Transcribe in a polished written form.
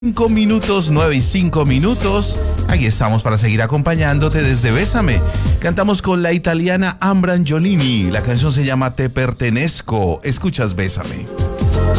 5 minutos, 9:05. Aquí estamos para seguir acompañándote desde Bésame. Cantamos con la italiana Ambra Angiolini. La canción se llama Te pertenezco. Escuchas Bésame.